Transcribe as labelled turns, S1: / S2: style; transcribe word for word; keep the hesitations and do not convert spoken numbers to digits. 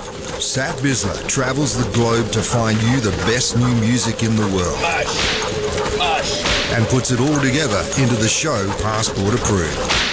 S1: Sat Bisler travels the globe to find you the best new music in the world.
S2: Mush. Mush.
S1: And puts it all together into the show Passport Approved.